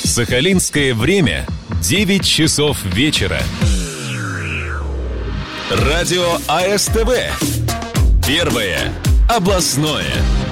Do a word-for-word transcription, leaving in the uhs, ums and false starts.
Сахалинское время девять часов вечера. Радио АСТВ. Первое областное.